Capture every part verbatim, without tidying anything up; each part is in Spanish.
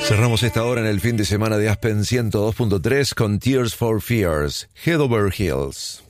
Cerramos esta hora en el fin de semana de Aspen ciento dos punto tres con Tears for Fears, Head Over Heels.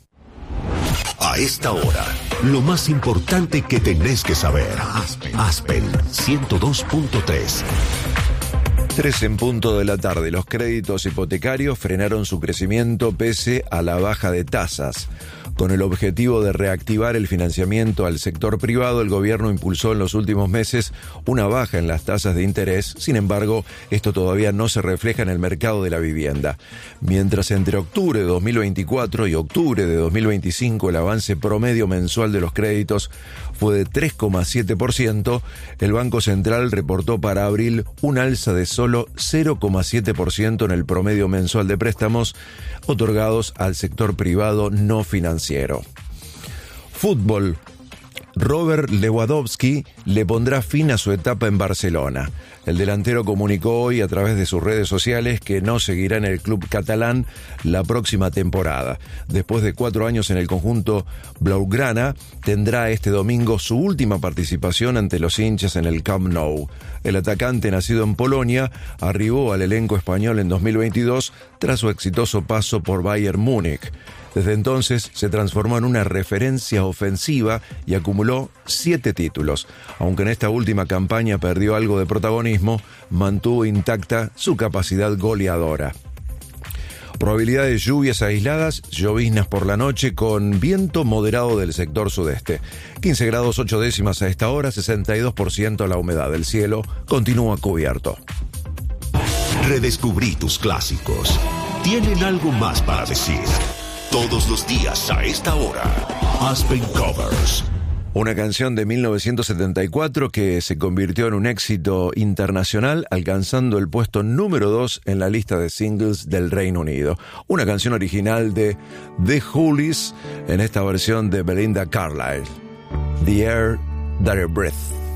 A esta hora, lo más importante que tenés que saber. Aspen, Aspen ciento dos punto tres. Tres en punto de la tarde. Los créditos hipotecarios frenaron su crecimiento pese a la baja de tasas. Con el objetivo de reactivar el financiamiento al sector privado, el gobierno impulsó en los últimos meses una baja en las tasas de interés. Sin embargo, esto todavía no se refleja en el mercado de la vivienda. Mientras entre octubre de dos mil veinticuatro y octubre de dos mil veinticinco el avance promedio mensual de los créditos fue de tres coma siete por ciento, el Banco Central reportó para abril un alza de solo cero coma siete por ciento en el promedio mensual de préstamos otorgados al sector privado no financiero. Fútbol. Robert Lewandowski le pondrá fin a su etapa en Barcelona. El delantero comunicó hoy a través de sus redes sociales que no seguirá en el club catalán la próxima temporada. Después de cuatro años en el conjunto blaugrana, tendrá este domingo su última participación ante los hinchas en el Camp Nou. El atacante, nacido en Polonia, arribó al elenco español en dos mil veintidós tras su exitoso paso por Bayern Múnich. Desde entonces se transformó en una referencia ofensiva y acumuló siete títulos. Aunque en esta última campaña perdió algo de protagonismo, mantuvo intacta su capacidad goleadora. Probabilidad de lluvias aisladas, lloviznas por la noche con viento moderado del sector sudeste. quince grados ocho décimas a esta hora, sesenta y dos por ciento la humedad del cielo, continúa cubierto. Redescubrí tus clásicos. Tienen algo más para decir. Todos los días a esta hora, Aspen Covers. Una canción de mil novecientos setenta y cuatro que se convirtió en un éxito internacional, alcanzando el puesto número dos en la lista de singles del Reino Unido. Una canción original de The Hollies en esta versión de Belinda Carlisle, The Air That I Breathe.